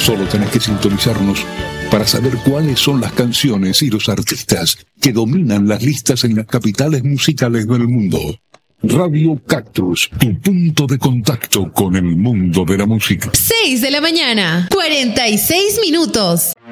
Solo tenés que sintonizarnos para saber cuáles son las canciones y los artistas que dominan las listas en las capitales musicales del mundo. Radio Cactus, tu punto de contacto con el mundo de la música. 6 de la mañana, 46 minutos.